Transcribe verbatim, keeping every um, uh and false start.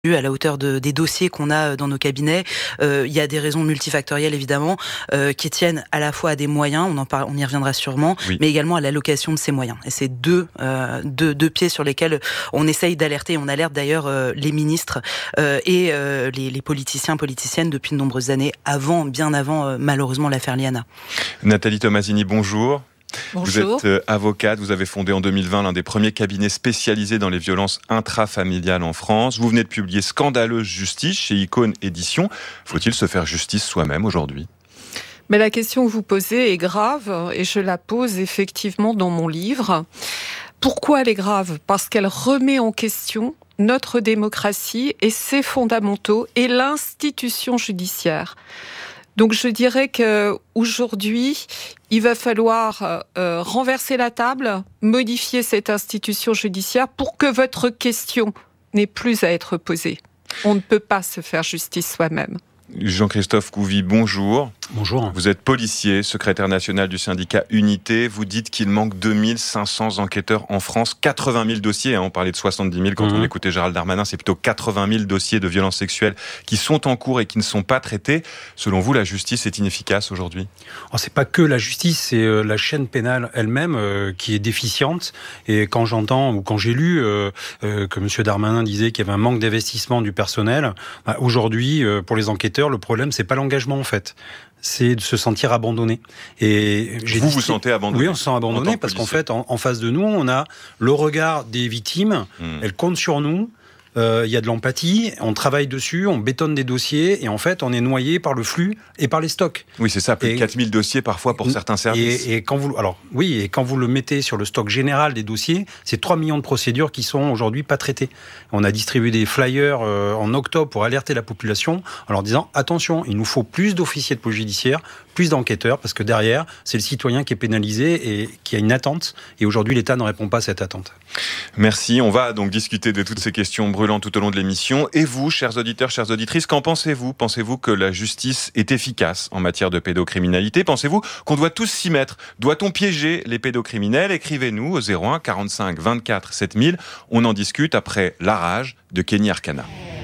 à la hauteur de, des dossiers qu'on a dans nos cabinets. Euh, il y a des raisons multifactorielles évidemment euh, qui tiennent à la fois à des moyens, on en parle, on y reviendra sûrement, oui. mais également à l'allocation de ces moyens. Et c'est deux, euh, deux, deux pieds sur lesquels on essaye d'alerter. On alerte d'ailleurs euh, les ministres euh, et euh, les, les politiciens, politiciennes depuis de nombreuses années, avant, bien avant euh, malheureusement l'affaire Liana. Nathalie Tomasini, bonjour. Bonjour. Vous êtes avocate, vous avez fondé en deux mille vingt l'un des premiers cabinets spécialisés dans les violences intrafamiliales en France. Vous venez de publier Scandaleuse justice chez Icône Éditions. Faut-il se faire justice soi-même aujourd'hui ? Mais la question que vous posez est grave et je la pose effectivement dans mon livre. Pourquoi elle est grave ? Parce qu'elle remet en question notre démocratie et ses fondamentaux et l'institution judiciaire. Donc je dirais qu'aujourd'hui, il va falloir euh, renverser la table, modifier cette institution judiciaire pour que votre question n'ait plus à être posée. On ne peut pas se faire justice soi-même. Jean-Christophe Couvi, bonjour. Bonjour. Vous êtes policier, secrétaire national du syndicat Unité. Vous dites qu'il manque deux mille cinq cents enquêteurs en France, quatre-vingt mille dossiers. Hein, on parlait de soixante-dix mille quand mmh. on écoutait Gérald Darmanin. C'est plutôt quatre-vingt mille dossiers de violences sexuelles qui sont en cours et qui ne sont pas traités. Selon vous, la justice est inefficace aujourd'hui ? Alors, c'est pas que la justice, c'est euh, la chaîne pénale elle-même euh, qui est déficiente. Et quand j'entends ou quand j'ai lu euh, euh, que M. Darmanin disait qu'il y avait un manque d'investissement du personnel, bah, aujourd'hui, euh, pour les enquêteurs, le problème, c'est pas l'engagement en fait. C'est de se sentir abandonné. Et j'ai vous dit, vous sentez abandonné ? Oui, on se sent abandonné parce qu'en fait, en, en face de nous, on a le regard des victimes. Mmh. Elles comptent sur nous. Il euh, y a de l'empathie, on travaille dessus, on bétonne des dossiers et en fait on est noyé par le flux et par les stocks. Oui, c'est ça, plus et, de quatre mille dossiers parfois pour certains services. Et, et quand vous, alors oui, et quand vous le mettez sur le stock général des dossiers, c'est trois millions de procédures qui sont aujourd'hui pas traitées. On a distribué des flyers euh, en octobre pour alerter la population en leur disant attention, il nous faut plus d'officiers de police judiciaire, plus d'enquêteurs parce que derrière c'est le citoyen qui est pénalisé et qui a une attente et aujourd'hui l'État ne répond pas à cette attente. Merci, on va donc discuter de toutes ces questions brûlant tout au long de l'émission. Et vous, chers auditeurs, chères auditrices, qu'en pensez-vous ? Pensez-vous que la justice est efficace en matière de pédocriminalité ? Pensez-vous qu'on doit tous s'y mettre ? Doit-on piéger les pédocriminels ? Écrivez-nous au zéro un quarante-cinq vingt-quatre sept mille. On en discute après La Rage de Kenny Arcana.